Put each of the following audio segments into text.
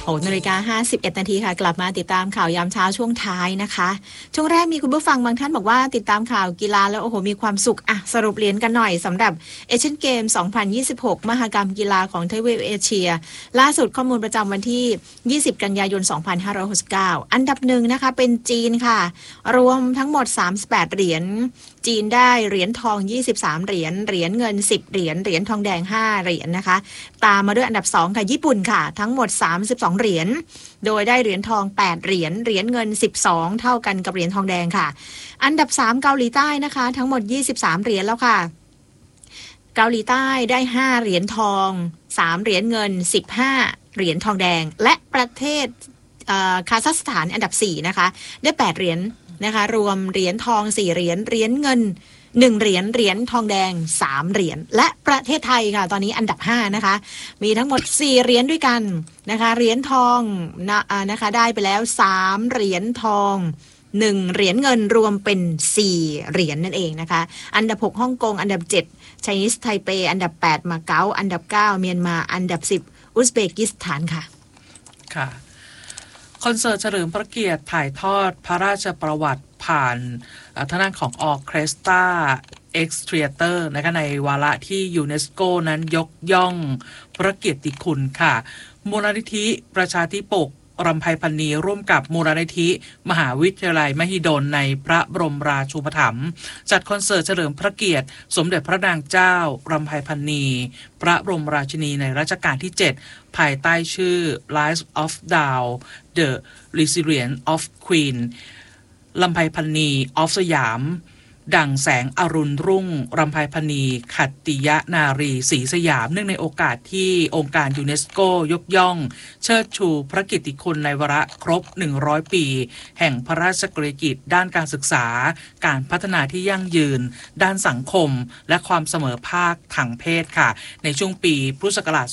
6:51 นาทีค่ะกลับมาติดตามข่าวยามเช้าช่วงท้ายนะคะช่วงแรกมีคุณผู้ฟังบางท่านบอกว่าติดตามข่าวกีฬาแล้วโอ้โหมีความสุขอ่ะสรุปเหรียญกันหน่อยสำหรับเอเชียนเกม 2026 มหกรรมกีฬาของทวีปเอเชียล่าสุดข้อมูลประจำวันที่ 20 กันยายน 2569 อันดับหนึ่งนะคะเป็นจีนค่ะรวมทั้งหมด 38 เหรียญจีนได้เหรียญทอง 23 เหรียญเหรียญเงิน 10 เหรียญเหรียญทองแดง 5 เหรียญนะคะตามมาด้วยอันดับ 2 ค่ะญี่ปุ่นค่ะทั้งหมด 32 เหรียญโดยได้เหรียญทอง 8 เหรียญเหรียญเงิน 12 เท่ากันกับเหรียญทองแดงค่ะอันดับ 3 เกาหลีใต้นะคะทั้งหมด 23 เหรียญแล้วค่ะเกาหลีใต้ได้ 5 เหรียญทอง 3 เหรียญเงิน 15 เหรียญทองแดงและประเทศคาซัคสถานอันดับ 4 นะคะได้ 8 เหรียญนะคะรวมเหรียญทอง 4 เหรียญเหรียญเงิน1 เหรียญเหรียญทองแดง 3 เหรียญและประเทศไทยค่ะตอนนี้อันดับ 5 นะคะมีทั้งหมด 4 เหรียญด้วยกันนะคะเหรียญทองนะคะได้ไปแล้ว 3 เหรียญทอง1 เหรียญเงินรวมเป็น 4 เหรียญนั่นเองนะคะอันดับ 6 ฮ่องกงอันดับ 7 ไชนีสไทเปอันดับ 8 มาเก๊าอันดับ 9 เมียนมาอันดับ 10 อุซเบกิสถานค่ะค่ะคอนเสิร์ตเฉลิมพระเกียรติถ่ายทอดพระราชประวัติผ่านทางด้านของออร์เคสตราเอ็กซ์เทรียเตอร์นะคะในวาระที่ยูเนสโกนั้นยกย่องพระเกียรติคุณค่ะมูลนิธิประชาธิปกรำไพพรรณีร่วมกับมูลนิธิมหาวิทยาลัยมหิดลในพระบรมราชูปถัมภ์จัดคอนเสิร์ตเฉลิมพระเกียรติสมเด็จพระนางเจ้ารำไพพรรณีพระบรมราชินีในรัชกาลที่ 7ภายใต้ชื่อ Lives of Down The Resilience of Queen รำไพพรรณี of สยามดั่งแสงอรุณรุ่งรำไพพรรณีขัตติยนารีศรีสยามเนื่องในโอกาสที่องค์การยูเนสโกยกย่องเชิดชูพระเกียรติคุณในวาระครบ100 ปีแห่งพระราชกฤษฎีกาด้านการศึกษาการพัฒนาที่ยั่งยืนด้านสังคมและความเสมอภาคทางเพศค่ะในช่วงปีพุทธศักราช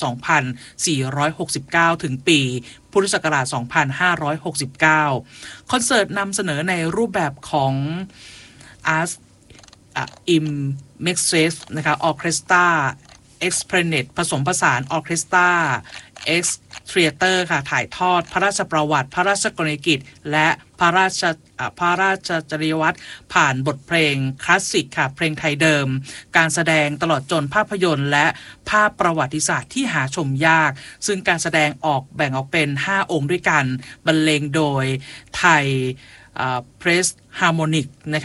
2469 ถึงปีพุทธศักราช 2569 คอนเสิร์ตนำเสนอในรูปแบบของArs Immexes นะคะออเคสตราเอ็กซ์เพรเนตผสมผสานออเคสตราเอ็กซ์เทรียเตอร์ค่ะถ่ายทอดพระราชประวัติพระราชกรณียกิจและพระราชจริยวัตรผ่านบทเพลงคลาสสิกค่ะเพลงไทยเดิมการแสดงตลอดจนภาพยนตร์และภาพประวัติศาสตร์ที่หาชมยากซึ่งการแสดงแบ่งออกเป็น5 องค์ด้วยกันบรรเลงโดยไทยเพรสฮาร์โมนิกนะคะ